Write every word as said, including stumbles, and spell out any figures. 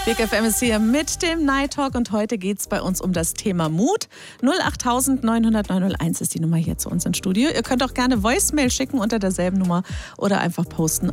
Big F M ist hier mit dem Night Talk und heute geht es bei uns um das Thema Mut. null acht neun null null neun null eins ist die Nummer hier zu uns ins Studio. Ihr könnt auch gerne Voicemail schicken unter derselben Nummer oder einfach posten